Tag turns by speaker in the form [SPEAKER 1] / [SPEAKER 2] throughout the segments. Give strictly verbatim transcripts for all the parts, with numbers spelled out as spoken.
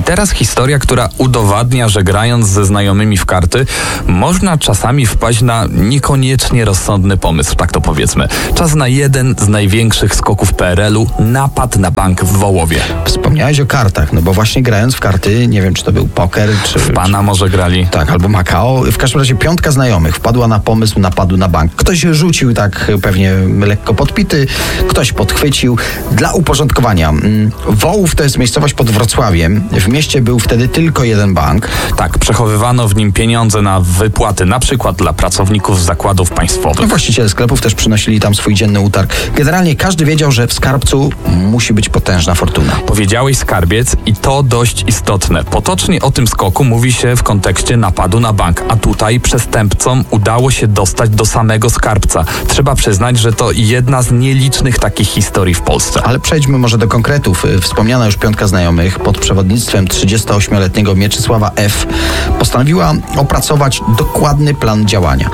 [SPEAKER 1] I teraz historia, która udowadnia, że grając ze znajomymi w karty, można czasami wpaść na niekoniecznie rozsądny pomysł, tak to powiedzmy. Czas na jeden z największych skoków P R L-u, napad na bank w Wołowie.
[SPEAKER 2] Wspomniałeś o kartach, no bo właśnie grając w karty, nie wiem, czy to był poker, czy...
[SPEAKER 1] W Pana
[SPEAKER 2] czy,
[SPEAKER 1] może grali.
[SPEAKER 2] Tak, albo Makao. W każdym razie piątka znajomych wpadła na pomysł napadu na bank. Ktoś rzucił tak pewnie lekko podpity, ktoś podchwycił. Dla uporządkowania, Wołów to jest miejscowość pod Wrocławiem. W mieście był wtedy tylko jeden bank.
[SPEAKER 1] Tak, przechowywano w nim pieniądze na wypłaty, na przykład dla pracowników zakładów państwowych.
[SPEAKER 2] No, właściciele sklepów też przynosili tam swój dzienny utarg. Generalnie każdy wiedział, że w skarbcu musi być potężna fortuna.
[SPEAKER 1] Powiedziałeś skarbiec i to dość istotne. Potocznie o tym skoku mówi się w kontekście napadu na bank, a tutaj przestępcom udało się dostać do samego skarbca. Trzeba przyznać, że to jedna z nielicznych takich historii w Polsce.
[SPEAKER 2] Ale przejdźmy może do konkretów. Wspomniana już piątka znajomych pod przewodnictwem trzydziestoośmioletniego Mieczysława F. postanowiła opracować dokładny plan działania.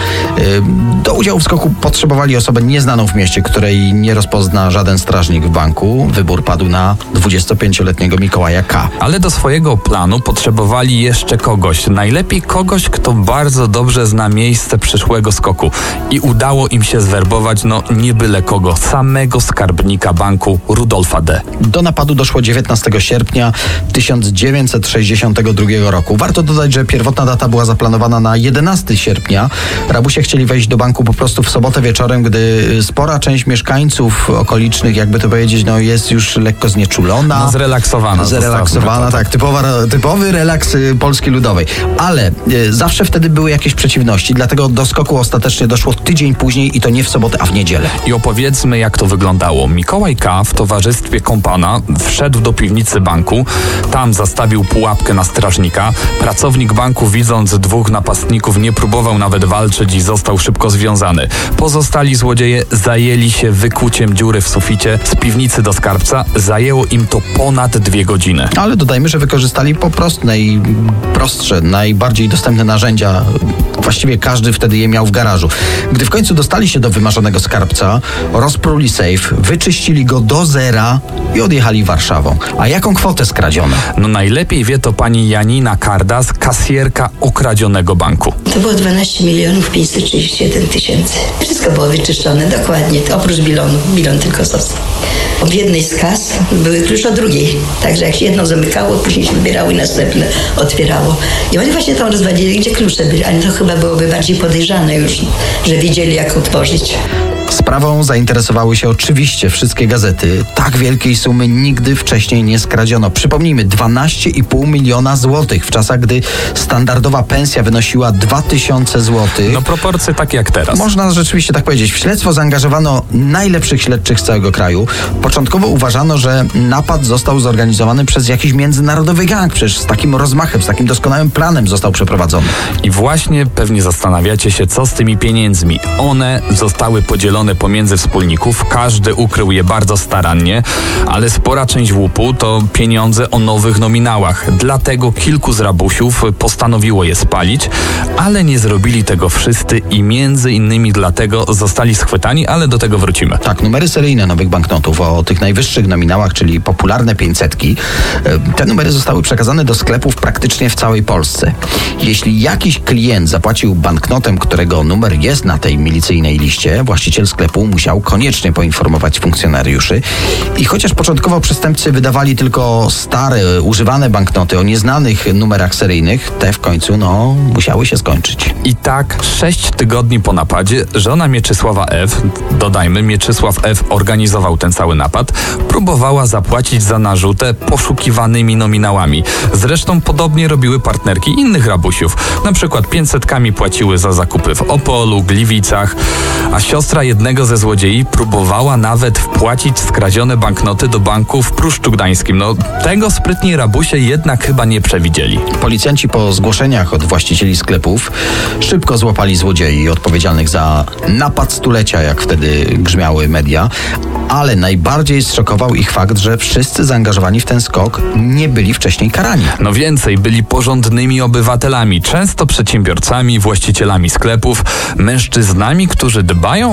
[SPEAKER 2] Do udziału w skoku potrzebowali osobę nieznaną w mieście, której nie rozpozna żaden strażnik w banku. Wybór padł na dwudziestopięcioletniego Mikołaja K.
[SPEAKER 1] Ale do swojego planu potrzebowali jeszcze kogoś. Najlepiej kogoś, kto bardzo dobrze zna miejsce przyszłego skoku. I udało im się zwerbować, no nie byle kogo, samego skarbnika banku Rudolfa D.
[SPEAKER 2] Do napadu doszło dziewiętnastego sierpnia tysiąc dziewięćset sześćdziesiątego drugiego roku. Warto dodać, że pierwotna data była zaplanowana na jedenastego sierpnia. Rabusie chcieli wejść do banku po prostu w sobotę wieczorem, gdy spora część mieszkańców okolicznych, jakby to powiedzieć, no jest już lekko znieczulona.
[SPEAKER 1] No zrelaksowana.
[SPEAKER 2] Zrelaksowana, tak. Typowa, typowy relaks Polski Ludowej. Ale y, zawsze wtedy były jakieś przeciwności, dlatego do skoku ostatecznie doszło tydzień później i to nie w sobotę, a w niedzielę.
[SPEAKER 1] I opowiedzmy, jak to wyglądało. Mikołaj K. w towarzystwie kompana wszedł do piwnicy banku. Tam zastawił pułapkę na strażnika. Pracownik banku, widząc dwóch napastników, nie próbował nawet walczyć i został szybko związany. Pozostali złodzieje zajęli się wykuciem dziury w suficie z piwnicy do skarbca. Zajęło im to ponad dwie godziny.
[SPEAKER 2] Ale dodajmy, że wykorzystali po prostu najprostsze, najbardziej dostępne narzędzia. Właściwie każdy wtedy je miał w garażu. Gdy w końcu dostali się do wymarzonego skarbca, rozpruli sejf, wyczyścili go do zera i odjechali Warszawą. A jaką kwotę skradziono?
[SPEAKER 1] No najlepiej wie to pani Janina Kardas, kasjerka okradzionego banku.
[SPEAKER 3] To było dwanaście milionów pięćset trzydzieści jeden tysięcy. Wszystko było wyczyszczone dokładnie, oprócz bilonu. Bilon tylko został. W jednej z kas były klucze od drugiej. Także jak się jedno zamykało, później się wybierało i następne otwierało. I oni właśnie tam rozwalili, gdzie klucze byli. Ale to chyba byłoby bardziej podejrzane już, że wiedzieli, jak otworzyć.
[SPEAKER 2] Sprawą zainteresowały się oczywiście wszystkie gazety. Tak wielkiej sumy nigdy wcześniej nie skradziono. Przypomnijmy, dwanaście i pół miliona złotych w czasach, gdy standardowa pensja wynosiła dwa tysiące złotych.
[SPEAKER 1] No proporcje takie jak teraz.
[SPEAKER 2] Można rzeczywiście tak powiedzieć. W śledztwo zaangażowano najlepszych śledczych z całego kraju. Początkowo uważano, że napad został zorganizowany przez jakiś międzynarodowy gang. Przecież z takim rozmachem, z takim doskonałym planem został przeprowadzony.
[SPEAKER 1] I właśnie pewnie zastanawiacie się, co z tymi pieniędzmi. One zostały podzielone pomiędzy wspólników, każdy ukrył je bardzo starannie, ale spora część łupu to pieniądze o nowych nominałach. Dlatego kilku z rabusiów postanowiło je spalić, ale nie zrobili tego wszyscy i między innymi dlatego zostali schwytani, ale do tego wrócimy.
[SPEAKER 2] Tak, numery seryjne nowych banknotów o tych najwyższych nominałach, czyli popularne pięćsetki, te numery zostały przekazane do sklepów praktycznie w całej Polsce. Jeśli jakiś klient zapłacił banknotem, którego numer jest na tej milicyjnej liście, właściciel sklepu musiał koniecznie poinformować funkcjonariuszy. I chociaż początkowo przestępcy wydawali tylko stare, używane banknoty o nieznanych numerach seryjnych, te w końcu, no, musiały się skończyć.
[SPEAKER 1] I tak sześć tygodni po napadzie żona Mieczysława F., dodajmy, Mieczysław F. organizował ten cały napad, próbowała zapłacić za narzutę poszukiwanymi nominałami. Zresztą podobnie robiły partnerki innych rabusiów. Na przykład pięćsetkami płaciły za zakupy w Opolu, Gliwicach, a siostra jednego ze złodziei próbowała nawet wpłacić skradzione banknoty do banku w Pruszczu Gdańskim. No, tego sprytni rabusie jednak chyba nie przewidzieli.
[SPEAKER 2] Policjanci po zgłoszeniach od właścicieli sklepów szybko złapali złodziei odpowiedzialnych za napad stulecia, jak wtedy grzmiały media, ale najbardziej zszokował ich fakt, że wszyscy zaangażowani w ten skok nie byli wcześniej karani.
[SPEAKER 1] No więcej, byli porządnymi obywatelami, często przedsiębiorcami, właścicielami sklepów, mężczyznami, którzy dbają o swoją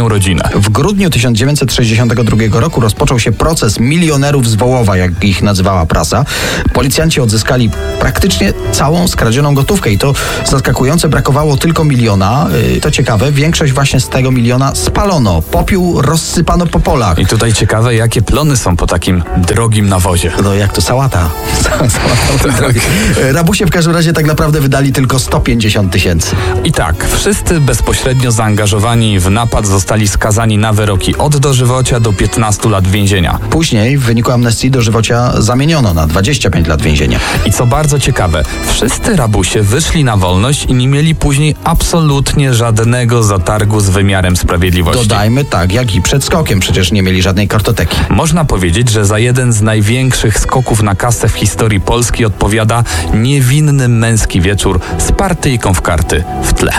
[SPEAKER 1] rodzinę.
[SPEAKER 2] W grudniu tysiąc dziewięćset sześćdziesiątego drugiego roku rozpoczął się proces milionerów z Wołowa, jak ich nazywała prasa. Policjanci odzyskali praktycznie całą skradzioną gotówkę i to zaskakujące, brakowało tylko miliona. To ciekawe, większość właśnie z tego miliona spalono. Popiół rozsypano po polach.
[SPEAKER 1] I tutaj ciekawe, jakie plony są po takim drogim nawozie.
[SPEAKER 2] No jak to sałata. Sałata tak. Rabusie w każdym razie tak naprawdę wydali tylko sto pięćdziesiąt tysięcy.
[SPEAKER 1] I tak, wszyscy bezpośrednio zaangażowani w napad zostali skazani na wyroki od dożywocia do piętnastu lat więzienia.
[SPEAKER 2] Później w wyniku amnestii dożywocia zamieniono na dwadzieścia pięć lat więzienia.
[SPEAKER 1] I co bardzo ciekawe, wszyscy rabusie wyszli na wolność i nie mieli później absolutnie żadnego zatargu z wymiarem sprawiedliwości.
[SPEAKER 2] Dodajmy, tak jak i przed skokiem, przecież nie mieli żadnej kartoteki.
[SPEAKER 1] Można powiedzieć, że za jeden z największych skoków na kasę w historii Polski odpowiada niewinny męski wieczór z partyjką w karty w tle.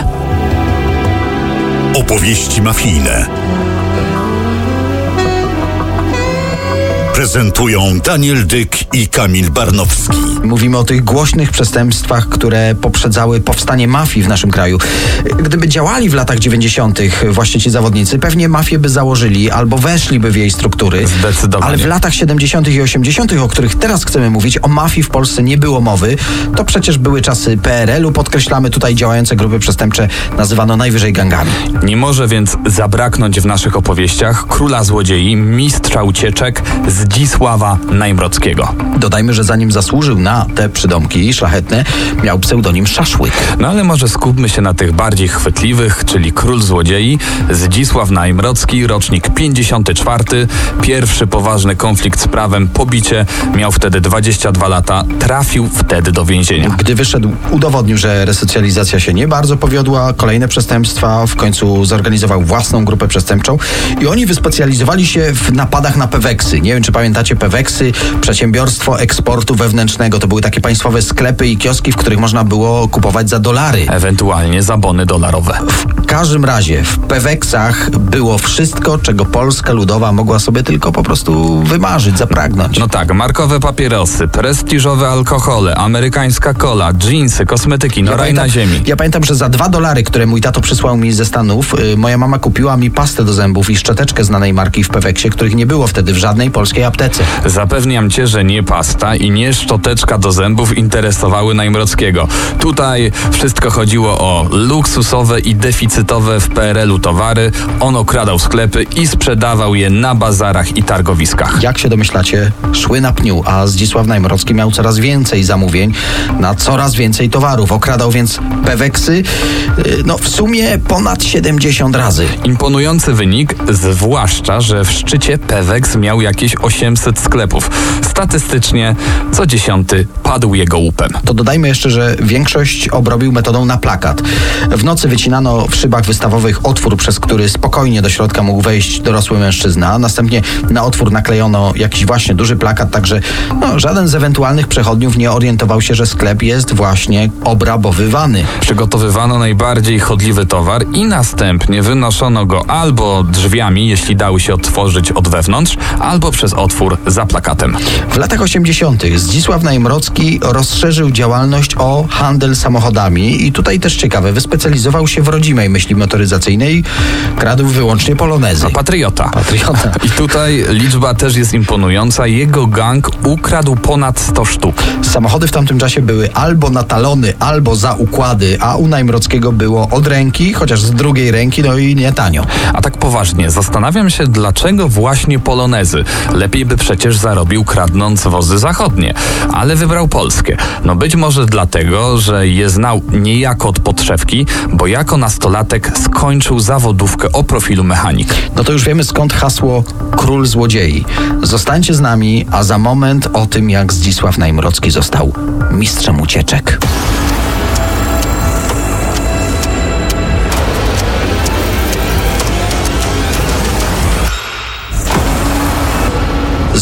[SPEAKER 4] Opowieści mafijne prezentują Daniel Dyk i Kamil Barnowski.
[SPEAKER 2] Mówimy o tych głośnych przestępstwach, które poprzedzały powstanie mafii w naszym kraju. Gdyby działali w latach dziewięćdziesiątych właśnie ci zawodnicy, pewnie mafię by założyli albo weszliby w jej struktury.
[SPEAKER 1] Zdecydowanie.
[SPEAKER 2] Ale w latach siedemdziesiątych i osiemdziesiątych, o których teraz chcemy mówić, o mafii w Polsce nie było mowy. To przecież były czasy P R L u, podkreślamy, tutaj działające grupy przestępcze nazywano najwyżej gangami.
[SPEAKER 1] Nie może więc zabraknąć w naszych opowieściach króla złodziei, mistrza ucieczek Zdzisława Najmrockiego.
[SPEAKER 2] Dodajmy, że zanim zasłużył na te przydomki szlachetne, miał pseudonim Szaszłyk.
[SPEAKER 1] No ale może skupmy się na tych bardziej chwytliwych, czyli król złodziei Zdzisław Najmrocki, rocznik pięćdziesiąty czwarty, pierwszy poważny konflikt z prawem, pobicie, miał wtedy dwadzieścia dwa lata, trafił wtedy do więzienia.
[SPEAKER 2] Gdy wyszedł, udowodnił, że resocjalizacja się nie bardzo powiodła, kolejne przestępstwa, w końcu zorganizował własną grupę przestępczą i oni wyspecjalizowali się w napadach na peweksy. Nie wiem, czy pamiętacie peweksy, przedsiębiorstwo eksportu wewnętrznego. To były takie państwowe sklepy i kioski, w których można było kupować za dolary.
[SPEAKER 1] Ewentualnie za bony dolarowe.
[SPEAKER 2] W każdym razie w peweksach było wszystko, czego Polska Ludowa mogła sobie tylko po prostu wymarzyć, zapragnąć.
[SPEAKER 1] No tak, markowe papierosy, prestiżowe alkohole, amerykańska cola, dżinsy, kosmetyki, no
[SPEAKER 2] Ja
[SPEAKER 1] raj
[SPEAKER 2] pamiętam,
[SPEAKER 1] na ziemi.
[SPEAKER 2] Ja pamiętam, że za dwa dolary, które mój tato przysłał mi ze Stanów, yy, moja mama kupiła mi pastę do zębów i szczoteczkę znanej marki w peweksie, których nie było wtedy w żadnej polskiej aptece.
[SPEAKER 1] Zapewniam cię, że nie pasta i nie szczoteczka do zębów interesowały Najmrockiego. Tutaj wszystko chodziło o luksusowe i deficytowe w P R L u towary. On okradał sklepy i sprzedawał je na bazarach i targowiskach.
[SPEAKER 2] Jak się domyślacie, szły na pniu, a Zdzisław Najmrocki miał coraz więcej zamówień na coraz więcej towarów. Okradał więc peweksy, yy, no w sumie ponad siedemdziesiąt razy.
[SPEAKER 1] Imponujący wynik, zwłaszcza, że w szczycie Peweks miał jakieś osiemset sklepów. Statystycznie co dziesiąty padł jego łupem.
[SPEAKER 2] To dodajmy jeszcze, że większość obrobił metodą na plakat. W nocy wycinano w szybach wystawowych otwór, przez który spokojnie do środka mógł wejść dorosły mężczyzna. Następnie na otwór naklejono jakiś właśnie duży plakat, także no, żaden z ewentualnych przechodniów nie orientował się, że sklep jest właśnie obrabowywany.
[SPEAKER 1] Przygotowywano najbardziej chodliwy towar i następnie wynoszono go albo drzwiami, jeśli dały się otworzyć od wewnątrz, albo przez otwór za plakatem.
[SPEAKER 2] W latach osiemdziesiątych Zdzisław Najmrocki rozszerzył działalność o handel samochodami i tutaj też ciekawe, wyspecjalizował się w rodzimej myśli motoryzacyjnej, kradł wyłącznie polonezy.
[SPEAKER 1] A patriota.
[SPEAKER 2] Patriota.
[SPEAKER 1] I tutaj liczba też jest imponująca. Jego gang ukradł ponad sto sztuk.
[SPEAKER 2] Samochody w tamtym czasie były albo na talony, albo za układy, a u Najmrockiego było od ręki, chociaż z drugiej ręki, no i nie tanio.
[SPEAKER 1] A tak poważnie, zastanawiam się, dlaczego właśnie polonezy. Lepiej by przecież zarobił kradnąc wozy zachodnie, ale wybrał polskie. No być może dlatego, że je znał niejako od podszewki, bo jako nastolatek skończył zawodówkę o profilu mechanik.
[SPEAKER 2] No to już wiemy, skąd hasło Król Złodziei. Zostańcie z nami, a za moment o tym, jak Zdzisław Najmrocki został mistrzem ucieczek.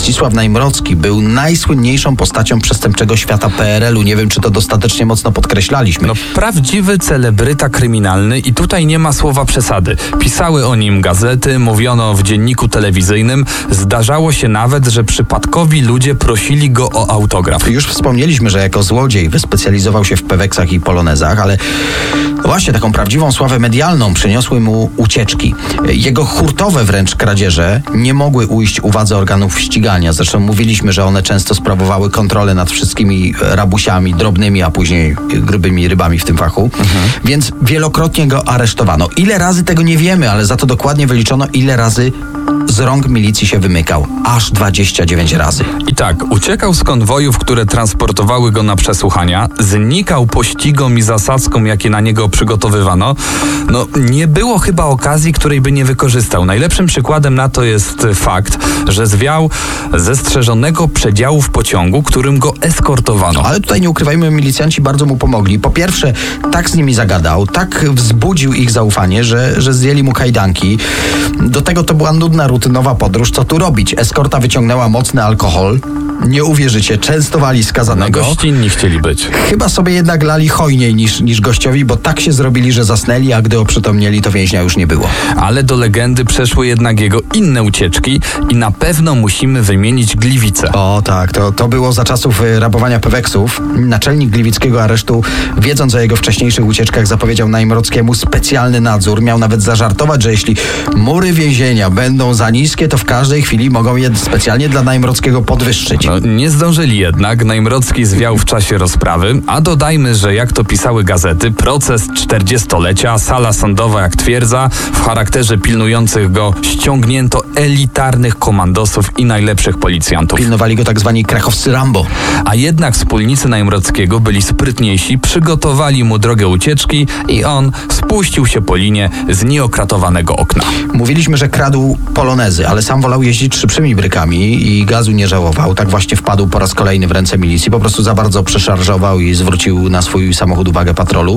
[SPEAKER 2] Zdzisław Najmrocki był najsłynniejszą postacią przestępczego świata P R L u. Nie wiem, czy to dostatecznie mocno podkreślaliśmy.
[SPEAKER 1] No, prawdziwy celebryta kryminalny i tutaj nie ma słowa przesady. Pisały o nim gazety, mówiono w dzienniku telewizyjnym. Zdarzało się nawet, że przypadkowi ludzie prosili go o autograf.
[SPEAKER 2] Już wspomnieliśmy, że jako złodziej wyspecjalizował się w peweksach i polonezach, ale właśnie taką prawdziwą sławę medialną przyniosły mu ucieczki. Jego hurtowe wręcz kradzieże nie mogły ujść uwadze organów ścigania. Zresztą mówiliśmy, że one często sprawowały kontrolę nad wszystkimi rabusiami, drobnymi, a później grubymi rybami w tym fachu. Mhm. Więc wielokrotnie go aresztowano. Ile razy tego nie wiemy, ale za to dokładnie wyliczono, ile razy z rąk milicji się wymykał. Aż dwadzieścia dziewięć razy.
[SPEAKER 1] I tak, uciekał z konwojów, które transportowały go na przesłuchania, znikał pościgom i zasadzkom, jakie na niego przygotowywano. No, nie było chyba okazji, której by nie wykorzystał. Najlepszym przykładem na to jest fakt, że zwiał ze strzeżonego przedziału w pociągu, którym go eskortowano.
[SPEAKER 2] Ale tutaj nie ukrywajmy, milicjanci bardzo mu pomogli. Po pierwsze, tak z nimi zagadał, tak wzbudził ich zaufanie, że, że zdjęli mu kajdanki. Do tego to była nudna, rutynowa podróż. Co tu robić? Eskorta wyciągnęła mocny alkohol. Nie uwierzycie, częstowali skazanego.
[SPEAKER 1] No, gościnni chcieli być.
[SPEAKER 2] Chyba sobie jednak lali hojniej niż, niż gościowi, bo tak się zrobili, że zasnęli, a gdy oprzytomnieli, to więźnia już nie było.
[SPEAKER 1] Ale do legendy przeszły jednak jego inne ucieczki i na pewno musimy wymienić Gliwice.
[SPEAKER 2] O tak, to, to było za czasów rabowania peweksów. Naczelnik gliwickiego aresztu, wiedząc o jego wcześniejszych ucieczkach, zapowiedział Najmrockiemu specjalny nadzór. Miał nawet zażartować, że jeśli mury więzienia będą za niskie, to w każdej chwili mogą je specjalnie dla Najmrockiego podwyższyć.
[SPEAKER 1] No, nie zdążyli jednak. Najmrocki zwiał w czasie rozprawy, a dodajmy, że jak to pisały gazety, proces czterdziestolecia, sala sądowa jak twierdza, w charakterze pilnujących go ściągnięto elitarnych komandosów i najlepszych policjantów.
[SPEAKER 2] Pilnowali go tak zwani krakowscy Rambo.
[SPEAKER 1] A jednak wspólnicy Najmrockiego byli sprytniejsi, przygotowali mu drogę ucieczki i on spuścił się po linie z nieokratowanego okna.
[SPEAKER 2] Mówiliśmy, że kradł polonezy, ale sam wolał jeździć szybszymi brykami i gazu nie żałował. Tak właśnie wpadł po raz kolejny w ręce milicji. Po prostu za bardzo przeszarżował i zwrócił na swój samochód uwagę patrolu.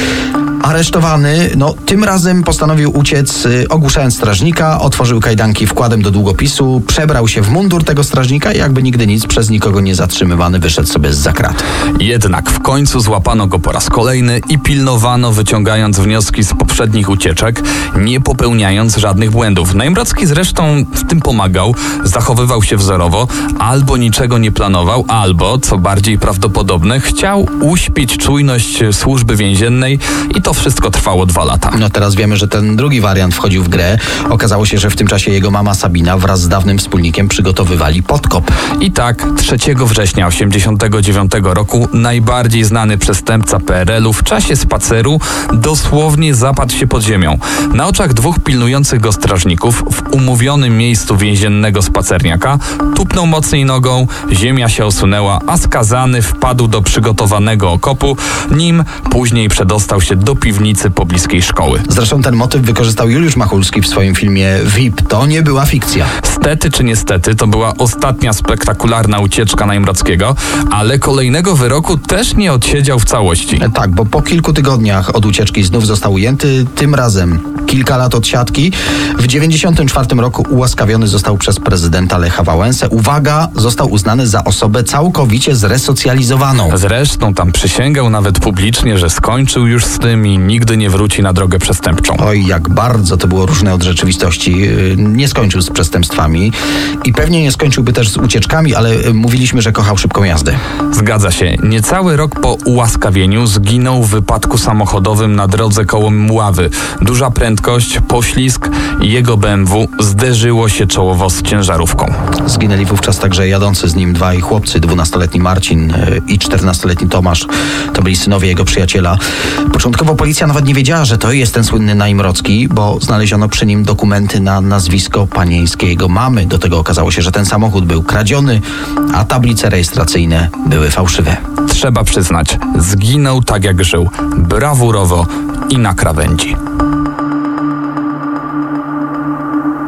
[SPEAKER 2] Aresztowany, no tym razem postanowił uciec, y, ogłuszając strażnika, otworzył kajdanki wkładem do długopisu, przebrał się w mundur tego strażnika i jakby nigdy nic, przez nikogo nie zatrzymywany, wyszedł sobie zza krat.
[SPEAKER 1] Jednak w końcu złapano go po raz kolejny i pilnowano, wyciągając wnioski z poprzednich ucieczek, nie popełniając żadnych błędów. Najmrocki zresztą w tym pomagał, zachowywał się wzorowo, albo niczego nie planował, albo, co bardziej prawdopodobne, chciał uśpić czujność służby więziennej i to wszystko trwało dwa lata.
[SPEAKER 2] No teraz wiemy, że ten drugi wariant wchodził w grę. Okazało się, że w tym czasie jego mama Sabina wraz z dawnym wspólnikiem przygotowywali podkop.
[SPEAKER 1] I tak trzeciego września osiemdziesiątego dziewiątego roku najbardziej znany przestępca P R L u w czasie spaceru dosłownie zapadł się pod ziemią. Na oczach dwóch pilnujących go strażników w umówionym miejscu więziennego spacerniaka tupnął mocniej nogą, ziemia się osunęła, a skazany wpadł do przygotowanego okopu, nim później przedostał się do piwnicy pobliskiej szkoły.
[SPEAKER 2] Zresztą ten motyw wykorzystał Juliusz Machulski w swoim filmie V I P. To nie była fikcja.
[SPEAKER 1] Stety czy niestety, to była ostatnia spektakularna ucieczka Najmrockiego, ale kolejnego wyroku też nie odsiedział w całości.
[SPEAKER 2] E, tak, bo po kilku tygodniach od ucieczki znów został ujęty, tym razem kilka lat odsiadki. W dziewięćdziesiątym czwartym roku ułaskawiony został przez prezydenta Lecha Wałęsę. Uwaga, został uznany za osobę całkowicie zresocjalizowaną.
[SPEAKER 1] Zresztą tam przysięgał nawet publicznie, że skończył już z tym i nigdy nie wróci na drogę przestępczą.
[SPEAKER 2] Oj, jak bardzo to było różne od rzeczywistości. Nie skończył z przestępstwami i pewnie nie skończyłby też z ucieczkami, ale mówiliśmy, że kochał szybką jazdę.
[SPEAKER 1] Zgadza się. Niecały rok po ułaskawieniu zginął w wypadku samochodowym na drodze koło Mławy. Duża prędkość, poślizg i jego B M W zderzyło się czołowo z ciężarówką.
[SPEAKER 2] Zginęli wówczas także jadący z nim dwaj chłopcy, dwunastoletni Marcin i czternastoletni Tomasz. To byli synowie jego przyjaciela. Początkowo policja nawet nie wiedziała, że to jest ten słynny Najmrocki, bo znaleziono przy nim dokumenty na nazwisko panieńskie jego mamy. Do tego okazało się, że ten samochód był kradziony, a tablice rejestracyjne były fałszywe.
[SPEAKER 1] Trzeba przyznać, zginął tak jak żył. Brawurowo i na krawędzi.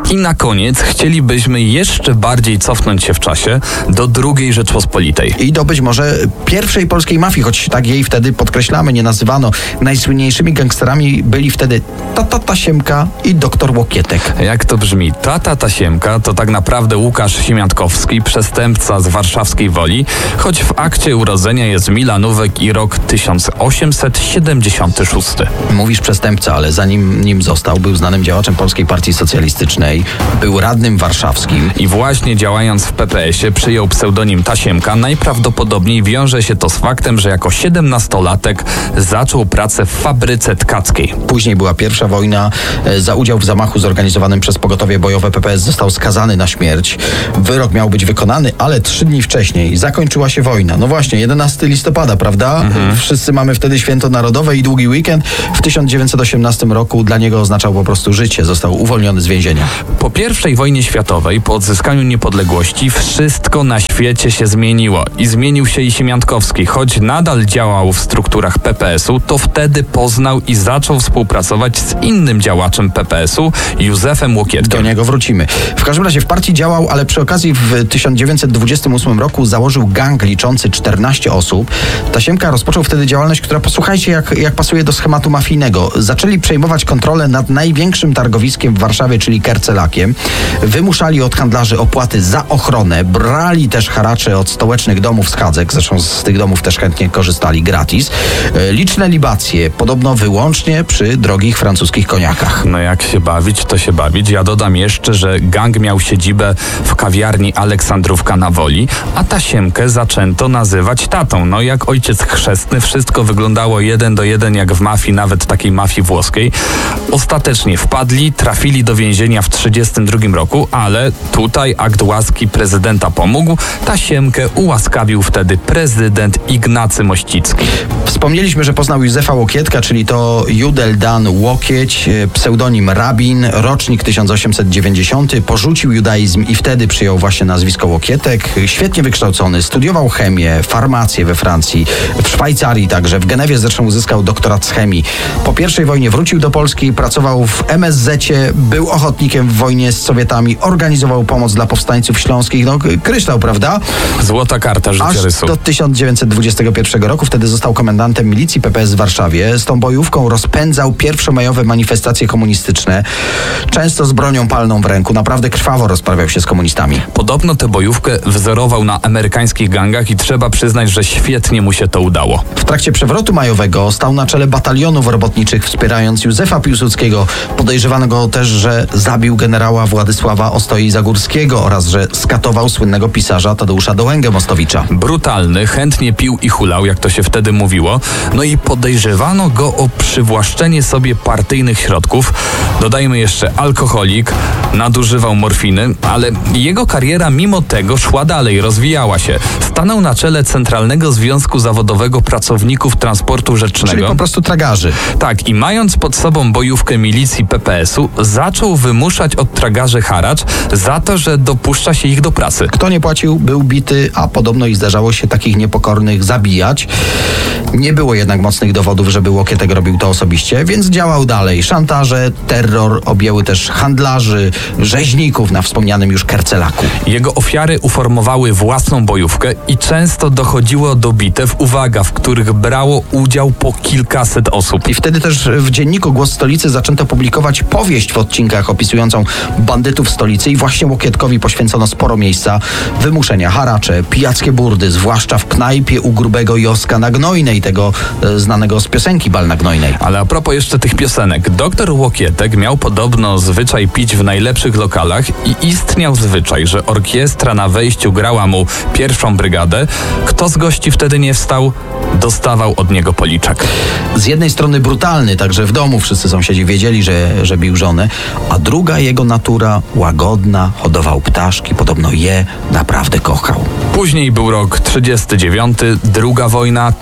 [SPEAKER 1] I na koniec chcielibyśmy jeszcze bardziej cofnąć się w czasie do drugiej Rzeczpospolitej.
[SPEAKER 2] I do być może pierwszej polskiej mafii, choć tak jej wtedy, podkreślamy, nie nazywano. Najsłynniejszymi gangsterami byli wtedy Tata Tasiemka i doktor Łokietek.
[SPEAKER 1] Jak to brzmi? Tata Tasiemka to tak naprawdę Łukasz Siemiatkowski, przestępca z warszawskiej Woli, choć w akcie urodzenia jest Milanówek i rok tysiąc osiemset siedemdziesiąty szósty.
[SPEAKER 2] Mówisz przestępca, ale zanim nim został, był znanym działaczem Polskiej Partii Socjalistycznej, był radnym warszawskim.
[SPEAKER 1] I właśnie działając w P P esie przyjął pseudonim Tasiemka. Najprawdopodobniej wiąże się to z faktem, że jako siedemnastolatek zaczął pracę w fabryce tkackiej.
[SPEAKER 2] Później była pierwsza wojna. Za udział w zamachu zorganizowanym przez pogotowie bojowe P P S został skazany na śmierć. Wyrok miał być wykonany, ale trzy dni wcześniej zakończyła się wojna. No właśnie, jedenastego listopada, prawda? Mhm. Wszyscy mamy wtedy święto narodowe i długi weekend. W tysiąc dziewięćset osiemnastym roku dla niego oznaczał po prostu życie. Został uwolniony z więzienia.
[SPEAKER 1] Po pierwszej wojnie światowej, po odzyskaniu niepodległości, wszystko na świecie się zmieniło. I zmienił się i Siemiatkowski. Choć nadal działał w strukturach P P esu, to wtedy poznał i zaczął współpracować z innym działaczem P P esu, Józefem Łokietkiem.
[SPEAKER 2] Do niego wrócimy. W każdym razie w partii działał, ale przy okazji w tysiąc dziewięćset dwudziestym ósmym roku założył gang liczący czternaście osób. Tasiemka rozpoczął wtedy działalność, która, posłuchajcie, jak, jak pasuje do schematu mafijnego. Zaczęli przejmować kontrolę nad największym targowiskiem w Warszawie, czyli Kercelakiem. Wymuszali od handlarzy opłaty za ochronę. Brali też haracze od stołecznych domów schadzek. Zresztą z tych domów też chętnie korzystali gratis. Liczne libacje, podobno wyłącznie przy drogich francuskich koniakach.
[SPEAKER 1] No jak się bawić, to się bawić. Ja dodam jeszcze, że gang miał siedzibę w kawiarni Aleksandrówka na Woli, a Tasiemkę zaczęto nazywać tatą. No jak ojciec chrzestny, wszystko wyglądało jeden do jeden jak w mafii, nawet takiej mafii włoskiej. Ostatecznie wpadli, trafili do więzienia w trzydziestym drugim roku, ale tutaj akt łaski prezydenta pomógł. Tasiemkę ułaskawił wtedy prezydent Ignacy Mościcki.
[SPEAKER 2] Wspomnieliśmy, że poznał Józefa Łokietka, czyli to Judel Dan Łokieć, pseudonim Rabin, rocznik tysiąc osiemset dziewięćdziesiąty. Porzucił judaizm i wtedy przyjął właśnie nazwisko Łokietek. Świetnie wykształcony, studiował chemię, farmację we Francji, w Szwajcarii także. W Genewie zresztą uzyskał doktorat z chemii. Po pierwszej wojnie wrócił do Polski, pracował w M S zecie, był ochotnikiem w wojnie z Sowietami, organizował pomoc dla powstańców śląskich. No kryształ, prawda?
[SPEAKER 1] Złota karta życiorysu.
[SPEAKER 2] Aż do tysiąc dziewięćset dwudziestego pierwszego roku. Wtedy został komendantem milicji P P S w Warszawie. Z tą bojówką rozpędzał pierwszomajowe manifestacje komunistyczne. Często z bronią palną w ręku. Naprawdę krwawo rozprawiał się z komunistami.
[SPEAKER 1] Podobno tę bojówkę wzorował na amerykańskich gangach i trzeba przyznać, że świetnie mu się to udało.
[SPEAKER 2] W trakcie przewrotu majowego stał na czele batalionów robotniczych, wspierając Józefa Piłsudskiego. Podejrzewano go też, że zabił generała Władysława Ostoi-Zagórskiego oraz że skatował słynnego pisarza Tadeusza Dołęgę-Mostowicza.
[SPEAKER 1] Brutalny, chętnie pił i hulał, jak to się wtedy mówiło. No i podejrzewano go o przywłaszczenie sobie partyjnych środków. Dodajmy jeszcze alkoholik, nadużywał morfiny, ale jego kariera mimo tego szła dalej, rozwijała się. Stanął na czele Centralnego Związku Zawodowego Pracowników Transportu Rzecznego.
[SPEAKER 2] Czyli po prostu tragarzy.
[SPEAKER 1] Tak, i mając pod sobą bojówkę milicji P P esu, zaczął wymuszać od tragarzy haracz za to, że dopuszcza się ich do pracy.
[SPEAKER 2] Kto nie płacił, był bity, a podobno i zdarzało się takich niepokornych zabijać. Nie było jednak mocnych dowodów, żeby Łokietek robił to osobiście, więc działał dalej. Szantaże, terror objęły też handlarzy, rzeźników na wspomnianym już Kercelaku.
[SPEAKER 1] Jego ofiary uformowały własną bojówkę i często dochodziło do bitew, uwaga, w których brało udział po kilkaset osób.
[SPEAKER 2] I wtedy też w dzienniku Głos Stolicy zaczęto publikować powieść w odcinkach opisującą bandytów stolicy i właśnie Łokietkowi poświęcono sporo miejsca. Wymuszenia, haracze, pijackie burdy, zwłaszcza w knajpie u grubego Joska na Gnojnej, tego e, znanego z piosenki Bal na Gnojnej.
[SPEAKER 1] Ale a propos jeszcze tych piosenek. Doktor Łokietek miał podobno zwyczaj pić w najlepszych lokalach i istniał zwyczaj, że orkiestra na wejściu grała mu pierwszą brygadę. Kto z gości wtedy nie wstał, dostawał od niego policzek.
[SPEAKER 2] Z jednej strony brutalny, także w domu wszyscy sąsiedzi wiedzieli, że, że bił żonę, a druga jego natura łagodna, hodował ptaszki, podobno je naprawdę kochał.
[SPEAKER 1] Później był rok trzydziesty dziewiąty, druga wojna, tata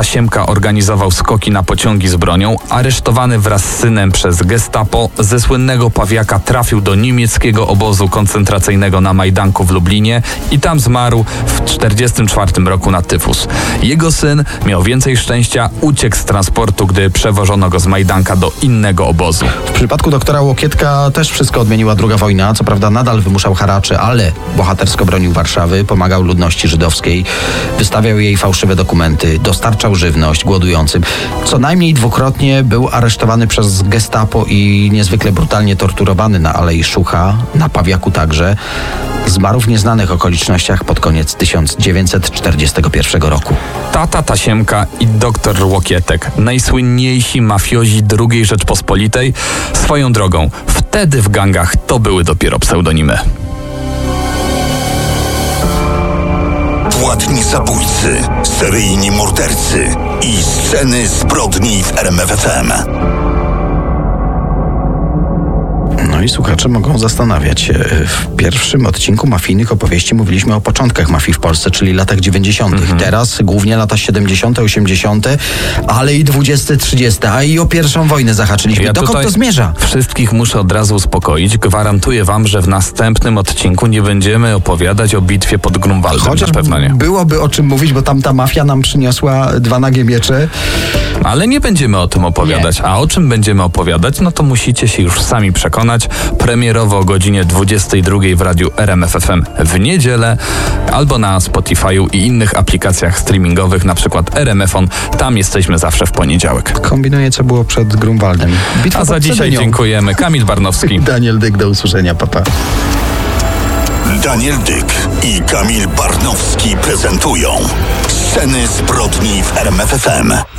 [SPEAKER 1] Tasiemka organizował skoki na pociągi z bronią. Aresztowany wraz z synem przez gestapo ze słynnego Pawiaka trafił do niemieckiego obozu koncentracyjnego na Majdanku w Lublinie i tam zmarł w tysiąc dziewięćset czterdziestym czwartym roku na tyfus. Jego syn miał więcej szczęścia, uciekł z transportu, gdy przewożono go z Majdanka do innego obozu.
[SPEAKER 2] W przypadku doktora Łokietka też wszystko odmieniła druga wojna. Co prawda nadal wymuszał haracze, ale bohatersko bronił Warszawy, pomagał ludności żydowskiej, wystawiał jej fałszywe dokumenty, dostarczał żywność głodującym. Co najmniej dwukrotnie był aresztowany przez gestapo i niezwykle brutalnie torturowany na Alei Szucha, na Pawiaku także. Zmarł w nieznanych okolicznościach pod koniec tysiąc dziewięćset czterdziestego pierwszego roku.
[SPEAKER 1] Tata Tasiemka i doktor Łokietek, najsłynniejsi mafiozi drugiej Rzeczpospolitej. Swoją drogą, wtedy w gangach to były dopiero pseudonimy.
[SPEAKER 4] Płatni zabójcy, seryjni mordercy i sceny zbrodni w R M F F M.
[SPEAKER 2] No i słuchacze mogą zastanawiać się. W pierwszym odcinku mafijnych opowieści mówiliśmy o początkach mafii w Polsce, czyli latach dziewięćdziesiątych. Mhm. Teraz głównie lata siedemdziesiąte, osiemdziesiąte, ale i dwudzieste, trzydzieste, a i o pierwszą wojnę zahaczyliśmy.
[SPEAKER 1] Ja
[SPEAKER 2] Dokąd to zmierza?
[SPEAKER 1] Wszystkich muszę od razu uspokoić. Gwarantuję wam, że w następnym odcinku nie będziemy opowiadać o bitwie pod Grunwaldem.
[SPEAKER 2] Chociaż
[SPEAKER 1] na pewno nie.
[SPEAKER 2] Byłoby o czym mówić, bo tam ta mafia nam przyniosła dwa nagie miecze.
[SPEAKER 1] Ale nie będziemy o tym opowiadać. Nie. A o czym będziemy opowiadać, no to musicie się już sami przekonać. Premierowo o godzinie dwudziestej drugiej w radiu R M F F M w niedzielę albo na Spotify'u i innych aplikacjach streamingowych, na przykład R M F on. Tam jesteśmy zawsze w poniedziałek.
[SPEAKER 2] Kombinuję, co było przed Grunwaldem. Bitwa
[SPEAKER 1] A za dzisiaj Cedynią. Dziękujemy. Kamil Barnowski.
[SPEAKER 2] Daniel Dyk, do usłyszenia. Pa, pa.
[SPEAKER 4] Daniel Dyk i Kamil Barnowski prezentują Sceny zbrodni w R M F F M.